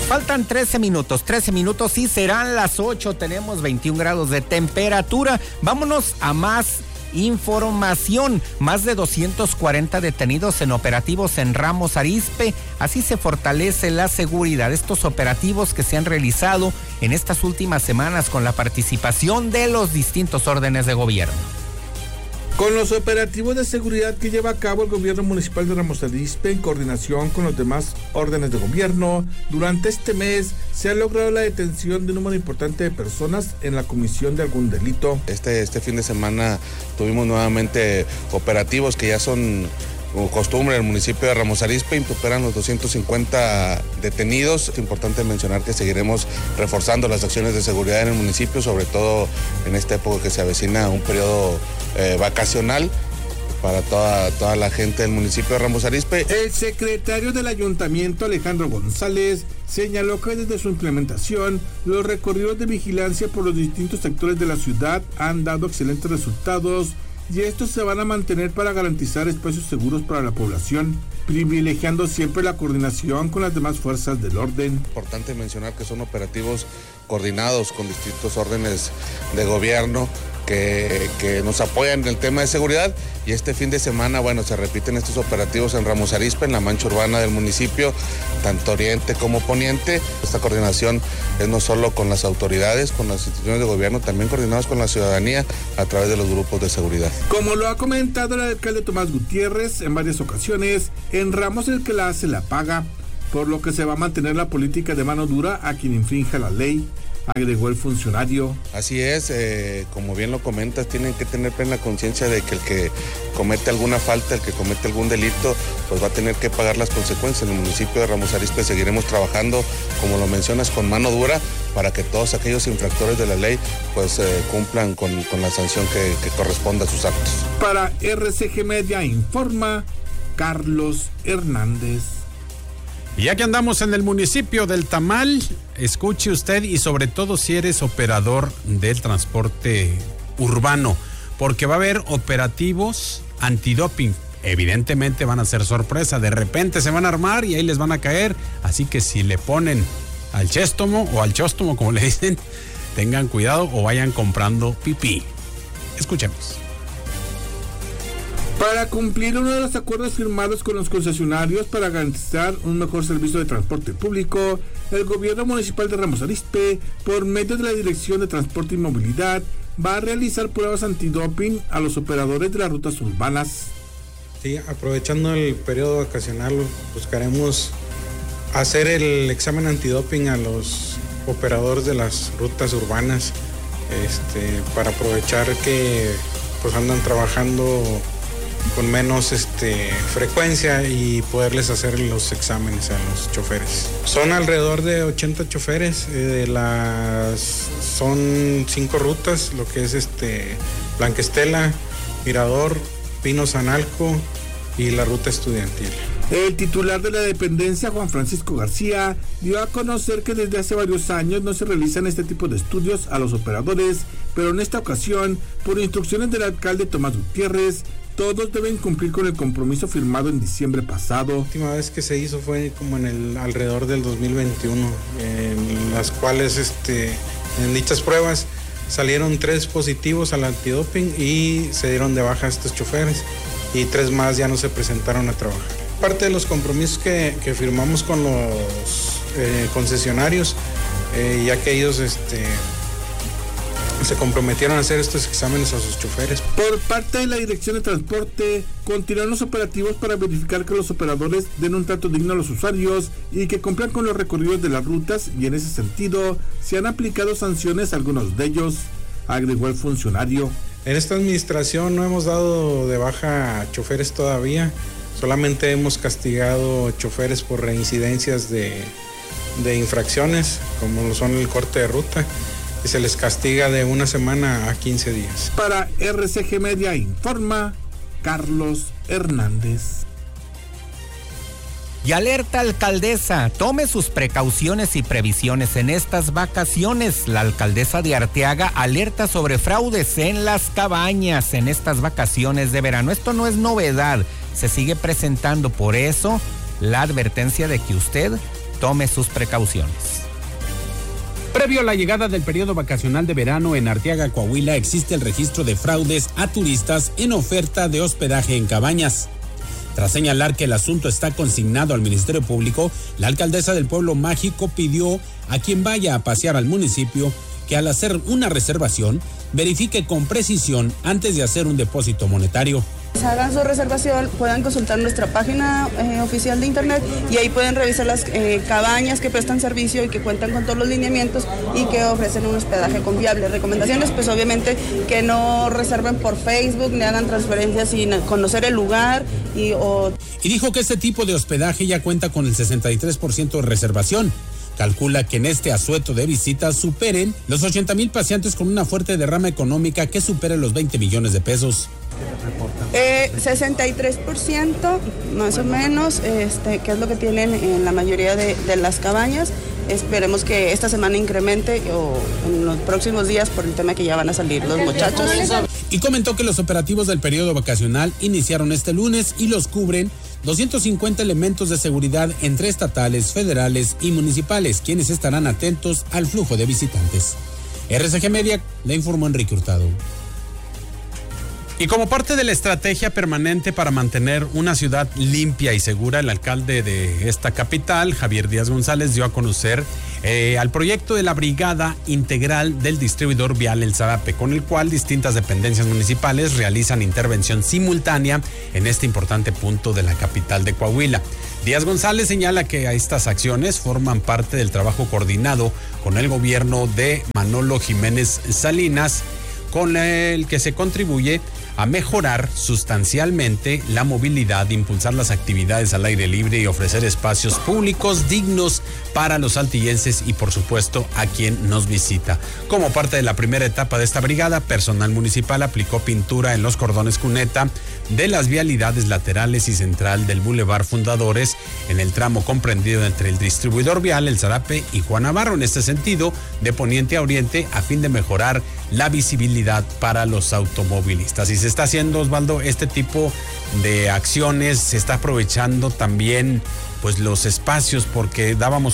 faltan 13 minutos y serán las 8, tenemos 21 grados de temperatura. Vámonos a más información. Más de 240 detenidos en operativos en Ramos Arizpe. Así se fortalece la seguridad. Estos operativos que se han realizado en estas últimas semanas con la participación de los distintos órdenes de gobierno. Con los operativos de seguridad que lleva a cabo el gobierno municipal de Ramos Arizpe en coordinación con los demás órdenes de gobierno, durante este mes se ha logrado la detención de un número importante de personas en la comisión de algún delito. Este fin de semana tuvimos nuevamente operativos que ya son costumbre en el municipio de Ramos Arizpe, superan los 250 detenidos. Es importante mencionar que seguiremos reforzando las acciones de seguridad en el municipio, sobre todo en esta época que se avecina un periodo vacacional para toda la gente del municipio de Ramos Arizpe. El secretario del ayuntamiento, Alejandro González, señaló que desde su implementación, los recorridos de vigilancia por los distintos sectores de la ciudad han dado excelentes resultados y estos se van a mantener para garantizar espacios seguros para la población, privilegiando siempre la coordinación con las demás fuerzas del orden. Importante mencionar que son operativos coordinados con distintos órdenes de gobierno que nos apoyan en el tema de seguridad, y este fin de semana, se repiten estos operativos en Ramos Arizpe, en la mancha urbana del municipio, tanto oriente como poniente. Esta coordinación es no solo con las autoridades, con las instituciones de gobierno, también coordinados con la ciudadanía a través de los grupos de seguridad. Como lo ha comentado el alcalde Tomás Gutiérrez en varias ocasiones, en Ramos el que la hace la paga, por lo que se va a mantener la política de mano dura a quien infrinja la ley, agregó el funcionario. Así es, como bien lo comentas, tienen que tener plena conciencia de que el que comete alguna falta, el que comete algún delito, pues va a tener que pagar las consecuencias. En el municipio de Ramos Arizpe seguiremos trabajando, como lo mencionas, con mano dura, para que todos aquellos infractores de la ley pues cumplan con la sanción que corresponda a sus actos. Para RCG Media informa Carlos Hernández. Y ya que andamos en el municipio del Tamal, escuche usted, y sobre todo si eres operador del transporte urbano, porque va a haber operativos antidoping. Evidentemente van a ser sorpresa, de repente se van a armar y ahí les van a caer, así que si le ponen al chéstomo o al chóstomo, como le dicen, tengan cuidado o vayan comprando pipí. Escuchemos. Para cumplir uno de los acuerdos firmados con los concesionarios para garantizar un mejor servicio de transporte público, el gobierno municipal de Ramos Arizpe, por medio de la Dirección de Transporte y Movilidad, va a realizar pruebas antidoping a los operadores de las rutas urbanas. Sí, aprovechando el periodo vacacional, buscaremos hacer el examen antidoping a los operadores de las rutas urbanas, para aprovechar que pues andan trabajando con menos frecuencia y poderles hacer los exámenes a los choferes. Son alrededor de 80 choferes, son 5 rutas, lo que es Blanquestela, Mirador, Pino Sanalco y la ruta estudiantil. El titular de la dependencia, Juan Francisco García, dio a conocer que desde hace varios años no se realizan este tipo de estudios a los operadores, pero en esta ocasión, por instrucciones del alcalde Tomás Gutiérrez, todos deben cumplir con el compromiso firmado en diciembre pasado. La última vez que se hizo fue como alrededor del 2021, en las cuales en dichas pruebas salieron 3 positivos al antidoping y se dieron de baja a estos choferes, y 3 más ya no se presentaron a trabajar. Parte de los compromisos que firmamos con los concesionarios, ya que ellos se comprometieron a hacer estos exámenes a sus choferes. Por parte de la Dirección de Transporte, continúan los operativos para verificar que los operadores den un trato digno a los usuarios y que cumplan con los recorridos de las rutas, y en ese sentido se han aplicado sanciones a algunos de ellos, agregó el funcionario. En esta administración no hemos dado de baja a choferes todavía, solamente hemos castigado choferes por reincidencias de infracciones, como lo son el corte de ruta, y se les castiga de 1 semana a 15 días. Para RCG Media informa Carlos Hernández. Y alerta alcaldesa, tome sus precauciones y previsiones en estas vacaciones. La alcaldesa de Arteaga alerta sobre fraudes en las cabañas en estas vacaciones de verano. Esto no es novedad, se sigue presentando, por eso la advertencia de que usted tome sus precauciones. Previo a la llegada del periodo vacacional de verano en Arteaga, Coahuila, existe el registro de fraudes a turistas en oferta de hospedaje en cabañas. Tras señalar que el asunto está consignado al Ministerio Público, la alcaldesa del Pueblo Mágico pidió a quien vaya a pasear al municipio que al hacer una reservación verifique con precisión antes de hacer un depósito monetario. Hagan su reservación, puedan consultar nuestra página oficial de internet y ahí pueden revisar las cabañas que prestan servicio y que cuentan con todos los lineamientos y que ofrecen un hospedaje confiable. Recomendaciones, pues obviamente que no reserven por Facebook ni hagan transferencias sin conocer el lugar y dijo que este tipo de hospedaje ya cuenta con el 63% de reservación. Calcula que en este asueto de visitas superen los 80,000 paseantes con una fuerte derrama económica que supere los 20 millones de pesos. 63% más o menos, que es lo que tienen en la mayoría de las cabañas. Esperemos que esta semana incremente o en los próximos días por el tema que ya van a salir los muchachos. Y comentó que los operativos del periodo vacacional iniciaron este lunes y los cubren 250 elementos de seguridad entre estatales, federales y municipales, quienes estarán atentos al flujo de visitantes. RCG Media le informó Enrique Hurtado. Y como parte de la estrategia permanente para mantener una ciudad limpia y segura, el alcalde de esta capital, Javier Díaz González, dio a conocer al proyecto de la Brigada Integral del Distribuidor Vial El Zarape, con el cual distintas dependencias municipales realizan intervención simultánea en este importante punto de la capital de Coahuila. Díaz González señala que estas acciones forman parte del trabajo coordinado con el gobierno de Manolo Jiménez Salinas, con el que se contribuye a mejorar sustancialmente la movilidad, impulsar las actividades al aire libre y ofrecer espacios públicos dignos para los saltillenses y por supuesto a quien nos visita. Como parte de la primera etapa de esta brigada, personal municipal aplicó pintura en los cordones cuneta de las vialidades laterales y central del Boulevard Fundadores en el tramo comprendido entre el distribuidor vial El Zarape y Juan Navarro, en este sentido de poniente a oriente, a fin de mejorar la visibilidad para los automovilistas. Y se está haciendo, Osvaldo, este tipo de acciones, se está aprovechando también pues los espacios, porque dábamos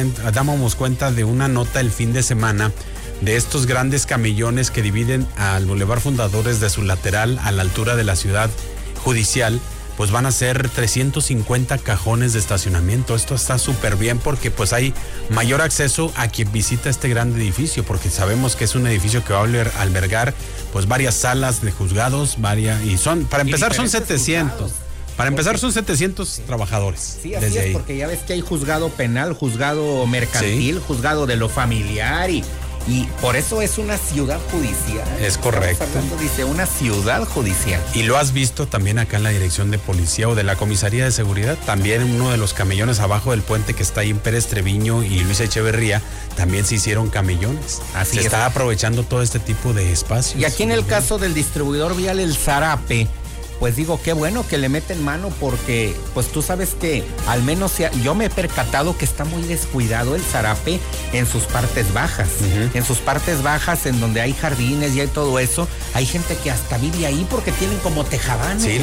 cuenta de una nota el fin de semana de estos grandes camellones que dividen al Boulevard Fundadores de su lateral a la altura de la ciudad judicial. Pues van a ser 350 cajones de estacionamiento. Esto está súper bien porque pues hay mayor acceso a quien visita este gran edificio, porque sabemos que es un edificio que va a albergar pues varias salas de juzgados, para empezar son 700. Juzgados. Para empezar son 700 trabajadores. Sí, así es, porque ya ves que hay juzgado penal, juzgado mercantil, sí, juzgado de lo familiar y por eso es una ciudad judicial. Es correcto. Dice una ciudad judicial. Y lo has visto también acá en la dirección de policía o de la comisaría de seguridad. También en uno de los camellones abajo del puente que está ahí en Pérez Treviño y Luis Echeverría, también se hicieron camellones. Así se está aprovechando todo este tipo de espacios. Y aquí en el caso del distribuidor vial El Zarape, pues digo, qué bueno que le meten mano, porque pues tú sabes que al menos yo me he percatado que está muy descuidado el Zarape en sus partes bajas. Uh-huh. En sus partes bajas, en donde hay jardines y hay todo eso, hay gente que hasta vive ahí porque tienen como tejabanes. Sí,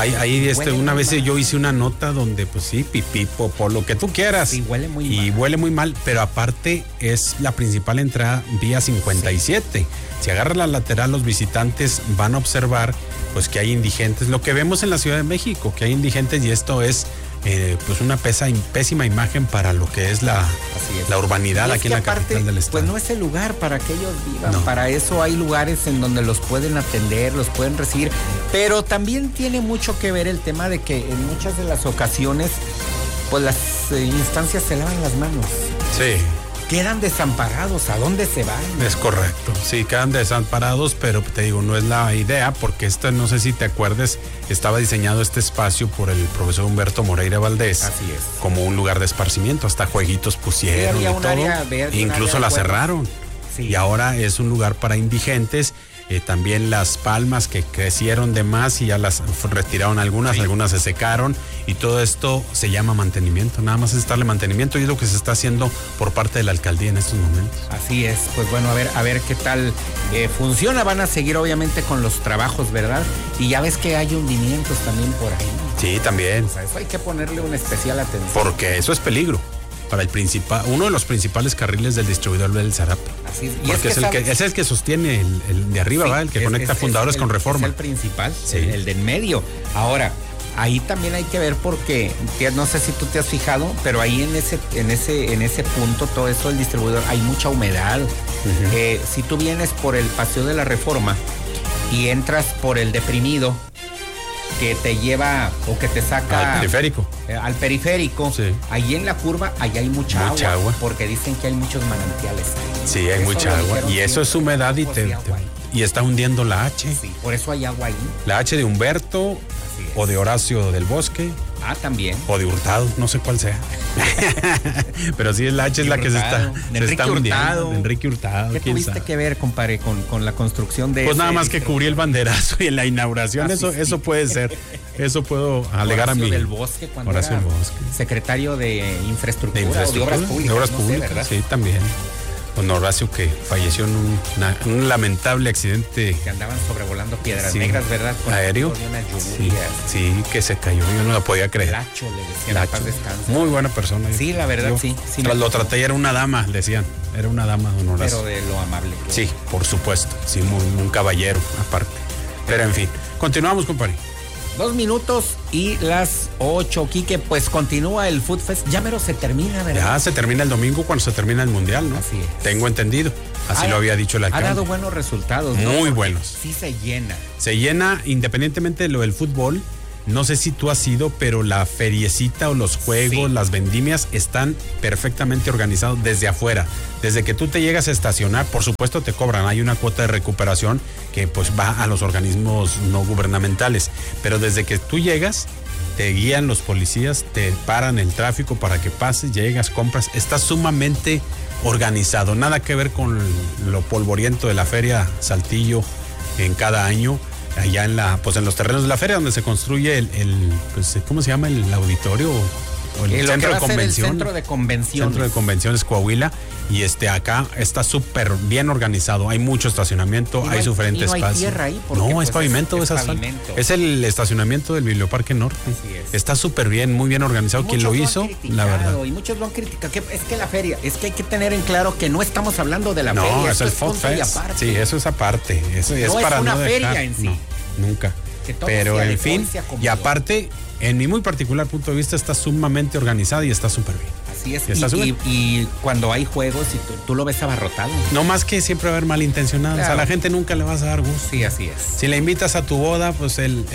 una vez yo hice una nota donde pues sí, pipí, popó, lo que tú quieras. Sí, huele muy mal. Y huele muy mal, pero aparte es la principal entrada vía 57. Sí. Si agarra la lateral, los visitantes van a observar pues que hay indigentes, lo que vemos en la Ciudad de México, que hay indigentes, y esto es pues una pésima imagen para lo que es la urbanidad aquí en la capital del estado. Pues no es el lugar para que ellos vivan, no. Para eso hay lugares en donde los pueden atender, los pueden recibir, pero también tiene mucho que ver el tema de que en muchas de las ocasiones pues las instancias se lavan las manos. Sí. Quedan desamparados, ¿a dónde se van? Es correcto, sí, quedan desamparados, pero te digo, no es la idea, porque no sé si te acuerdes, estaba diseñado este espacio por el profesor Humberto Moreira Valdés. Así es. Como un lugar de esparcimiento, hasta jueguitos pusieron y todo, verde, incluso la cerraron. Sí. Y ahora es un lugar para indigentes. También las palmas que crecieron de más y ya las retiraron algunas, sí. Algunas se secaron, y todo esto se llama mantenimiento, nada más es darle mantenimiento, y es lo que se está haciendo por parte de la alcaldía en estos momentos. Así es, pues bueno, a ver qué tal funciona. Van a seguir obviamente con los trabajos, ¿verdad? Y ya ves que hay hundimientos también por ahí. Sí, también. O sea, eso hay que ponerle una especial atención. Porque eso es peligro. para uno de los principales carriles del distribuidor del Zarape. Así es. Porque es el que sostiene el de arriba, ¿va? El que conecta Fundadores con Reforma. Es el principal, sí. el de en medio. Ahora, ahí también hay que ver porque, no sé si tú te has fijado, pero ahí en ese punto, todo eso del distribuidor, hay mucha humedad. Uh-huh. Si tú vienes por el Paseo de la Reforma y entras por el Deprimido, que te lleva o que te saca al periférico, sí. Ahí en la curva, ahí hay mucha agua, porque dicen que hay muchos manantiales ahí. Sí, hay mucha agua, y eso es humedad y está hundiendo la H. Sí, por eso hay agua ahí. La H de Humberto o de Horacio del Bosque. Ah, también. O de Hurtado, no sé cuál sea. Pero sí, la H es la que se está hundiendo. De Enrique Hurtado. ¿Qué tuviste que ver, compadre, con la construcción de Pues nada más que cubrí el banderazo y en la inauguración. Eso puede ser. Eso puedo alegar Horacio a mí. Del Bosque, cuando Horacio del Bosque. Secretario de Infraestructura. O de Obras Públicas. De Obras Públicas, ¿verdad? Sí, también. Don Horacio, que falleció en un lamentable accidente. Que andaban sobrevolando Piedras Negras, ¿verdad? Con aéreo. Sí, que se cayó, yo no la podía creer. Lacho, le decían. Lacho. Paz descanse. Muy buena persona. Sí, la verdad, sí. Lo traté y era una dama, decían. Era una dama, don Horacio. Pero de lo amable. Sí, por supuesto. Sí, un caballero, aparte. Pero en fin, continuamos, compadre. 2 minutos y las 8, Quique, pues continúa el Food Fest. Ya mero se termina, ¿verdad? Ya se termina el domingo cuando se termina el Mundial, ¿no? Así es. Tengo entendido. Así lo había dicho el alcalde. Ha dado buenos resultados, ¿no? Muy buenos. Sí se llena. Se llena independientemente de lo del fútbol. No sé si tú has ido, pero la feriecita o los juegos, las vendimias están perfectamente organizados desde afuera. Desde que tú te llegas a estacionar, por supuesto te cobran. Hay una cuota de recuperación que pues va a los organismos no gubernamentales. Pero desde que tú llegas, te guían los policías, te paran el tráfico para que pases, llegas, compras. Está sumamente organizado. Nada que ver con lo polvoriento de la feria Saltillo en cada año. Allá en los terrenos de la feria donde se construye pues, ¿cómo se llama? El auditorio o el centro de convención. Centro de convenciones. Centro de convenciones Coahuila. Y acá está súper bien organizado. Hay mucho estacionamiento, hay diferentes espacios. No hay tierra ahí. No, es pavimento, es asfalto. Es el estacionamiento del Biblioparque Norte. Así es. Está súper bien, muy bien organizado. Quien lo hizo, la verdad. Y muchos lo han criticado. Es que la feria, es que hay que tener en claro que no estamos hablando de la feria. No, es el Food Fest. Sí, eso es aparte. Eso es para una feria en sí. No, nunca. Pero en fin, y aparte, en mi muy particular punto de vista, está sumamente organizada y está súper bien. Así es, y cuando hay juegos y tú lo ves abarrotado. No más que siempre va a haber malintencionados. Claro. A la gente nunca le vas a dar gusto. Sí, así es. Si le invitas a tu boda, pues el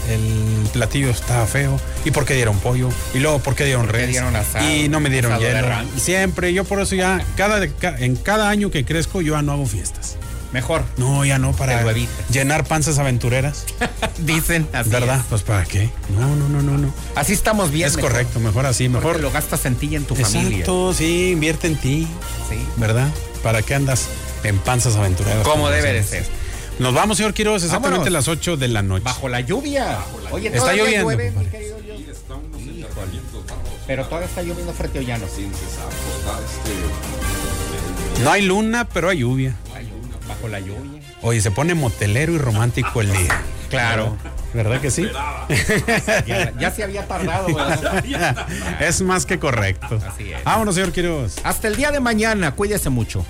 platillo está feo. ¿Y por qué dieron pollo? Y luego, ¿por qué dieron res? Dieron asado, y no me dieron hielo. Siempre, yo por eso ya, en cada año que crezco, yo ya no hago fiestas. Mejor. No, ya no, para llenar panzas aventureras. Dicen así. ¿Verdad? Pues ¿para qué? No. Así estamos bien. Es mejor. Correcto, mejor así, mejor. Porque lo gastas en ti y en tu familia. Exacto, sí, invierte en ti. Sí. ¿Verdad? ¿Para qué andas en panzas aventureras? Como debe de ser. Nos vamos, señor Quiroz, exactamente a las 8 de la noche. Bajo la lluvia. Oye, está lloviendo. Llueve, mi querido pero todavía está lloviendo fuerte o ya no. No hay luna, pero hay lluvia. Bajo la lluvia. Oye, se pone motelero y romántico el día. Claro. ¿Verdad que sí? Ya se había tardado, ¿verdad? Es más que correcto. Así es. Vámonos, señor Quiroz. Hasta el día de mañana. Cuídese mucho.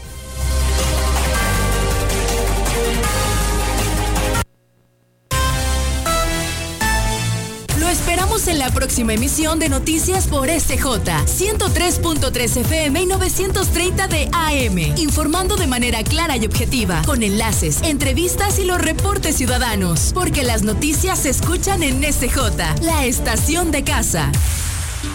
Esperamos en la próxima emisión de Noticias por SJ 103.3 FM y 930 de AM, informando de manera clara y objetiva, con enlaces, entrevistas y los reportes ciudadanos, porque las noticias se escuchan en SJ, la estación de casa.